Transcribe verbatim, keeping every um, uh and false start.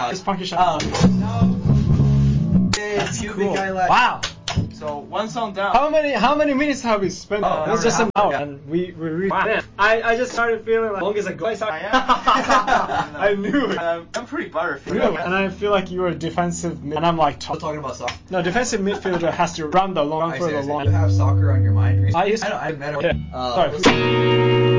It's funky shot. Um, That's Cubic cool. eyelash. Wow. So one song down. How many how many minutes have we spent? Oh, It's hour just and an a half, hour, yeah. and we we really. Man, I I just started feeling like long as ago. I, I knew it. Um, I'm pretty butterfield. Yeah, and I feel like you were defensive, mid- and I'm like top. talking about soccer. No, defensive midfielder has to run the long I for say, the I say, long. you have soccer on your mind. I used. I don't. I met him. Yeah. Uh, Sorry.